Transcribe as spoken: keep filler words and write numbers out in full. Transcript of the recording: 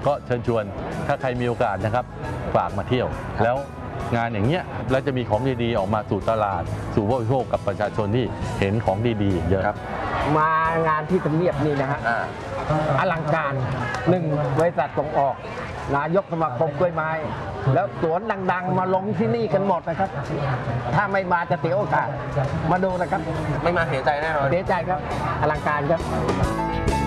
ก็เชิญชวนถ้าใครมีโอกาสนะครับฝากมาเที่ยวแล้วงานอย่างเงี้ยแล้วจะมีของดีๆออกมาสู่ตลาดสู่ผู้บริโภคกับประชาชนที่เห็นของดีๆเยอะครับมางานที่ทำเนียบนี่นะฮะอลังการหนึ่งบริษัทส่งออกนายกสมาคมกล้วยไม้แล้วสวนดังๆมาลงที่นี่กันหมดนะครับถ้าไม่มาจะเสียโอกาสมาดูนะครับไม่มาเสียใจแน่นอนเสียใจครับอลังการครับ